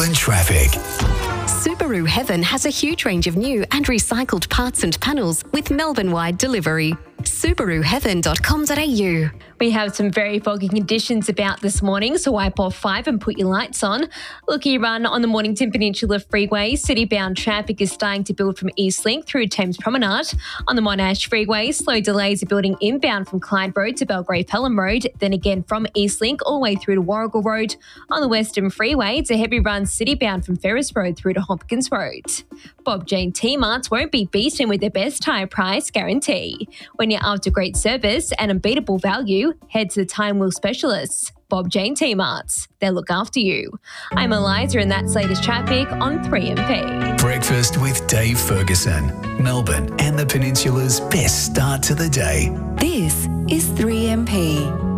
And traffic. Subaru Heaven has a huge range of new and recycled parts and panels with Melbourne-wide delivery. SubaruHeaven.com.au. We have some very foggy conditions about this morning, so wipe off 5 and put your lights on. Looky run on the Mornington Peninsula Freeway. City-bound traffic is starting to build from Eastlink through Thames Promenade. On the Monash Freeway, slow delays are building inbound from Clyde Road to Belgrave Pelham Road, then again from Eastlink all the way through to Warrigal Road. On the Western Freeway, it's a heavy run city-bound from Ferris Road through to Hopkins Road. Bob Jane T-Marts won't be beaten with their best tyre price guarantee. When you're after great service and unbeatable value, head to the Time Wheel Specialists. Bob Jane T-Marts. They'll look after you. I'm Eliza and that's latest traffic on 3MP. Breakfast with Dave Ferguson. Melbourne and the Peninsula's best start to the day. This is 3MP.